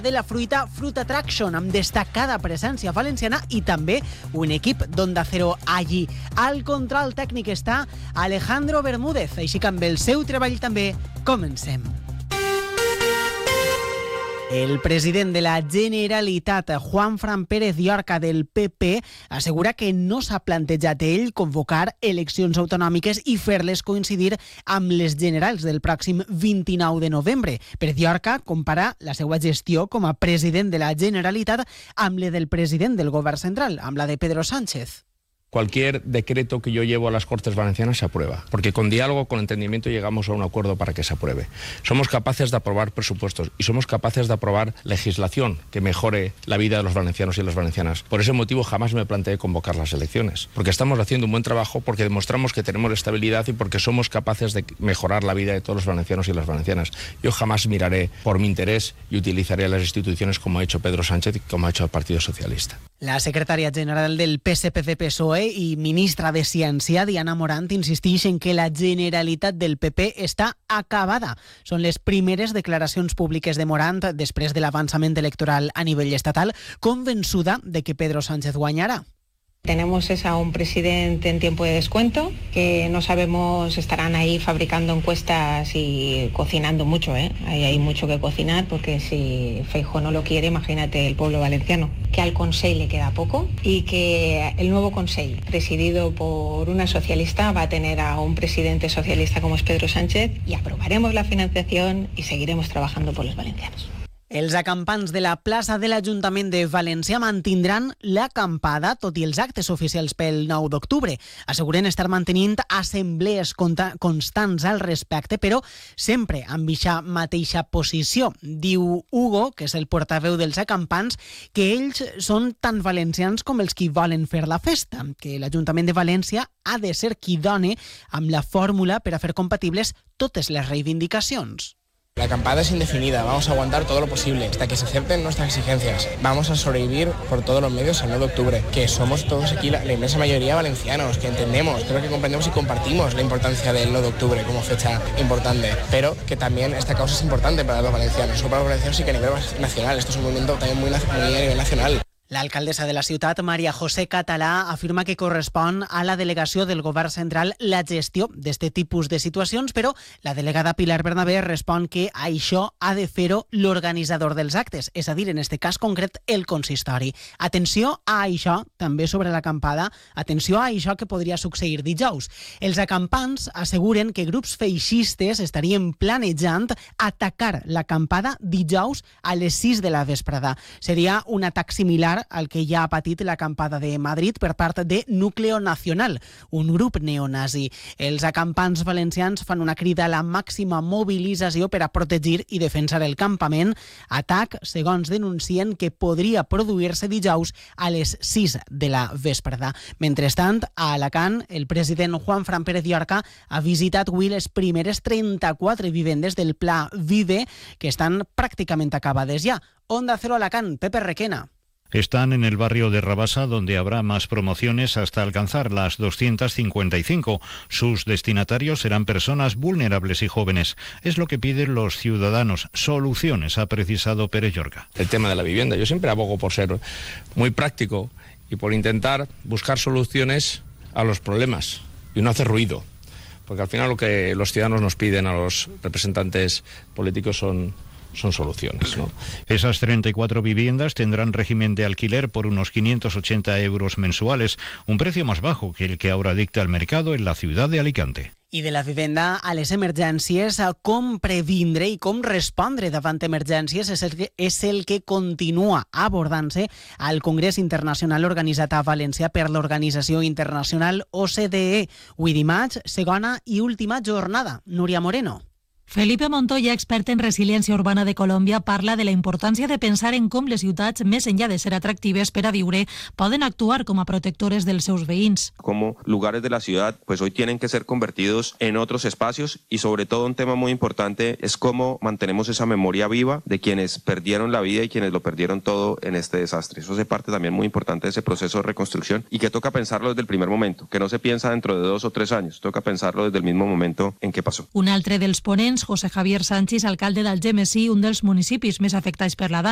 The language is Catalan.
de la fruita Fruit Attraction, amb destacada presència valenciana i també un equip d'Onda Cero allí. Al control tècnic està Alejandro Bermúdez, així que amb el seu treball també comencem. El president de la Generalitat, Juanfran Pérez Llorca, del PP, assegura que no s'ha plantejat ell convocar eleccions autonòmiques i fer-les coincidir amb les generals del pròxim 29 de novembre. Pérez Llorca compara la seva gestió com a president de la Generalitat amb la del president del govern central, amb la de Pedro Sánchez. Cualquier decreto que yo llevo a las Cortes Valencianas se aprueba, porque con diálogo, con entendimiento llegamos a un acuerdo para que se apruebe. Somos capaces de aprobar presupuestos y somos capaces de aprobar legislación que mejore la vida de los valencianos y las valencianas. Por ese motivo jamás me planteé convocar las elecciones, porque estamos haciendo un buen trabajo, porque demostramos que tenemos estabilidad y porque somos capaces de mejorar la vida de todos los valencianos y las valencianas. Yo jamás miraré por mi interés y utilizaré las instituciones como ha hecho Pedro Sánchez y como ha hecho el Partido Socialista. La secretària general del PSPC-PSOE i ministra de Ciència, Diana Morant, insisteix en que la Generalitat del PP està acabada. Són les primeres declaracions públiques de Morant després de l'avançament electoral a nivell estatal, convençuda de que Pedro Sánchez guanyarà. Tenemos a un presidente en tiempo de descuento, que no sabemos, estarán ahí fabricando encuestas y cocinando mucho, hay mucho que cocinar, porque si Feijóo no lo quiere, imagínate el pueblo valenciano. Que al Consell le queda poco y que el nuevo Consell, presidido por una socialista, va a tener a un presidente socialista como es Pedro Sánchez y aprobaremos la financiación y seguiremos trabajando por los valencianos. Els acampants de la plaça de l'Ajuntament de València mantindran l'acampada, tot i els actes oficials pel 9 d'octubre. Asseguren estar mantenint assemblees constants al respecte, però sempre amb aquesta mateixa posició. Diu Hugo, que és el portaveu dels acampants, que ells són tan valencians com els qui volen fer la festa, que l'Ajuntament de València ha de ser qui done amb la fórmula per a fer compatibles totes les reivindicacions. La acampada es indefinida, vamos a aguantar todo lo posible hasta que se acepten nuestras exigencias. Vamos a sobrevivir por todos los medios al 9 de octubre, que somos todos aquí la inmensa mayoría valencianos, que entendemos, creo que comprendemos y compartimos la importancia del 9 de octubre como fecha importante, pero que también esta causa es importante para los valencianos, no solo para los valencianos, sino que a nivel nacional. Esto es un movimiento también muy a nivel nacional. L'alcaldessa de la ciutat, Maria José Català, afirma que correspon a la delegació del govern central la gestió d'aquest tipus de situacions, però la delegada Pilar Bernabé respon que això ha de fer-ho l'organitzador dels actes, és a dir, en aquest cas concret, el consistori. Atenció a això, també sobre l'acampada, atenció a això que podria succeir dijous. Els acampants asseguren que grups feixistes estarien planejant atacar l'acampada dijous a les 6 de la vesprada. Seria un atac similar al que ja ha patit l'acampada de Madrid per part de Núcleo Nacional, un grup neonazi. Els acampants valencians fan una crida a la màxima mobilització per a protegir i defensar el campament, atac, segons denuncien, que podria produir-se dijous a les 6 de la vesprada. Mentrestant, a Alacant, el president Juanfran Pérez Llorca ha visitat avui les primeres 34 vivendes del Pla Vive, que estan pràcticament acabades ja. Onda Cero Alacant, Pepe Requena. Están en el barrio de Rabasa, donde habrá más promociones hasta alcanzar las 255. Sus destinatarios serán personas vulnerables y jóvenes. Es lo que piden los ciudadanos. Soluciones, ha precisado Pérez Llorca. El tema de la vivienda. Yo siempre abogo por ser muy práctico y por intentar buscar soluciones a los problemas y no hacer ruido. Porque al final lo que los ciudadanos nos piden a los representantes políticos son soluciones, ¿no? Esas 34 viviendas tendrán régimen de alquiler por unos 580 euros mensuales, un precio más bajo que el que ahora dicta el mercado en la ciudad de Alicante. I de la vivenda a les emergències, com previndre i com respondre davant emergències és el que continua abordant-se al Congrés Internacional organitzat a València per l'Organització Internacional OCDE. Avui dimarts, segona i última jornada. Núria Moreno. Felipe Montoya, expert en resiliència urbana de Colòmbia, parla de la importància de pensar en com les ciutats, més enllà de ser atractives per a viure, poden actuar com a protectores dels seus veïns. Como lugares de la ciudad, pues hoy tienen que ser convertidos en otros espacios y sobre todo un tema muy importante es cómo mantenemos esa memoria viva de quienes perdieron la vida y quienes lo perdieron todo en este desastre. Eso hace parte también muy importante de ese proceso de reconstrucción y que toca pensarlo desde el primer momento, que no se piensa dentro de 2 o 3 años, toca pensarlo desde el mismo momento en que pasó. Un altre dels ponents, José Javier Sánchez, alcalde d'Algemesí, un dels municipis més afectats per la